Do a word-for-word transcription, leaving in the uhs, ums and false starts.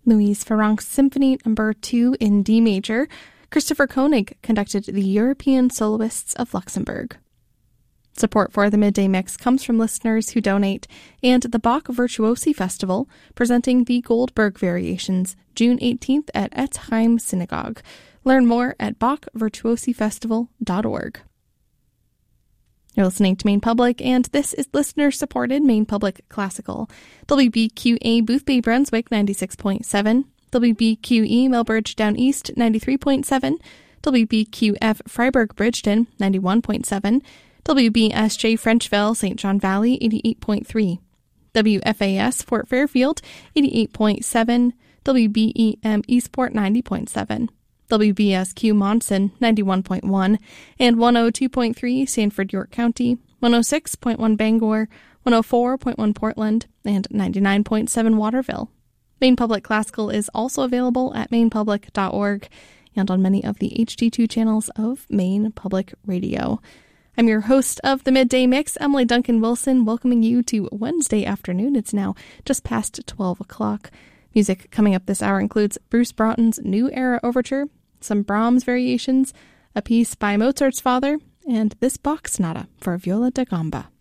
Louise Farrenc's Symphony Number two in D major. Christopher Koenig conducted the European Soloists of Luxembourg. Support for the Midday Mix comes from listeners who donate, and the Bach Virtuosi Festival, presenting the Goldberg Variations, June eighteenth at Etzheim Synagogue. Learn more at bach virtuosi festival dot org. You're listening to Maine Public, and this is listener-supported Maine Public Classical. W B Q A Boothbay Brunswick ninety-six point seven, W B Q E Melbridge Down East ninety-three point seven, W B Q F Freiburg Bridgeton ninety-one point seven, W B S J Frenchville Saint John Valley eighty-eight point three, W F A S Fort Fairfield eighty-eight point seven, W B E M Eastport ninety point seven, W B S Q Monson ninety-one point one, and one oh two point three Sanford York County, one oh six point one Bangor, one oh four point one Portland, and ninety-nine point seven Waterville. Maine Public Classical is also available at maine public dot org and on many of the H D two channels of Maine Public Radio. I'm your host of the Midday Mix, Emily Duncan Wilson, welcoming you to Wednesday afternoon. It's now just past twelve o'clock. Music coming up this hour includes Bruce Broughton's New Era Overture, some Brahms variations, a piece by Mozart's father, and this Bach Sonata for viola da gamba.